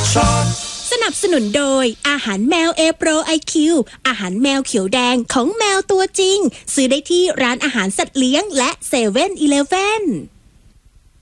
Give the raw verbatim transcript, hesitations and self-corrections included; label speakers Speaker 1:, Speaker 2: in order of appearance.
Speaker 1: สนับสนุนโดยอาหารแมวเอโปรไอคิวอาหารแมวเขียวแดงของแมวตัวจริงซื้อได้ที่ร้านอาหารสัตว์เลี้ยงและเซเว่นอีเลฟเว่น